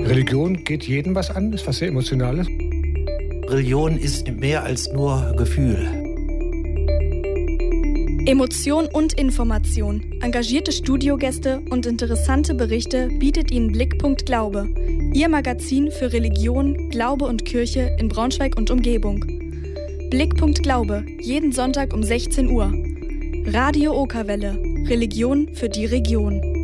Religion geht jedem was an, ist was sehr Emotionales. Religion ist mehr als nur Gefühl. Emotion und Information, engagierte Studiogäste und interessante Berichte bietet Ihnen Blickpunkt Glaube, Ihr Magazin für Religion, Glaube und Kirche in Braunschweig und Umgebung. Blickpunkt Glaube, jeden Sonntag um 16 Uhr. Radio Okerwelle, Religion für die Region.